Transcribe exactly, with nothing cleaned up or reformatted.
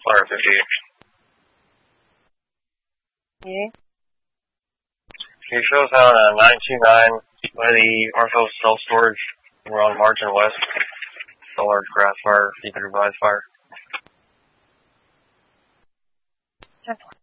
Flyer fifty-eight. Yeah. Can you show us out on nine two nine by the Arthos self-storage? We're on Margin West. It's a large grass fire. You could advise fire. ten four.